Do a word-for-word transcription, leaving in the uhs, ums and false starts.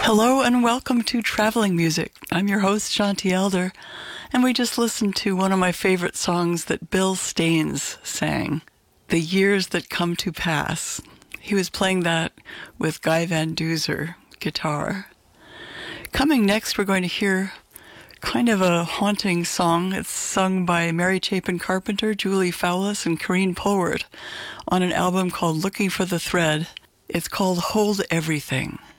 Hello and welcome to Traveling Music. I'm your host, Shanti Elder, and we just listened to one of my favorite songs that Bill Staines sang, The Years That Come to Pass. He was playing that with Guy Van Duzer guitar. Coming next, we're going to hear kind of a haunting song. It's sung by Mary Chapin Carpenter, Julie Fowlis, and Corinne Polwart on an album called Looking for the Thread. It's called Hold Everything.